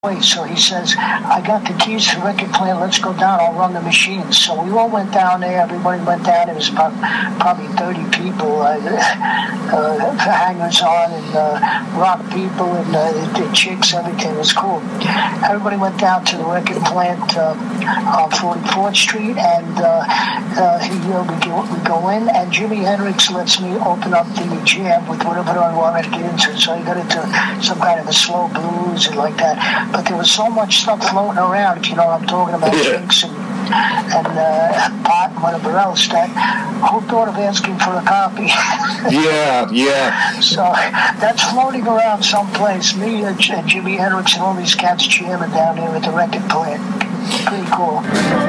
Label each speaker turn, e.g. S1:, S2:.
S1: Wait, so he says, I got the keys to the record plant, let's go down, I'll run the machines. So we all went down there, everybody went down, it was about probably 30 people, hangers on and rock people and the chicks, everything was cool. Everybody went down to the record plant on 44th Street, and we go in, and Jimi Hendrix lets me open up the jam with whatever I wanted to get into. So he got into some kind of a slow blues and like that. But there was so much stuff floating around, if you know what I'm talking about, drinks and pot and whatever else, that who thought of asking for a copy?
S2: Yeah.
S1: So that's floating around someplace. Me and Jimi Hendrix and all these cats jamming down there at the record plant. Pretty cool.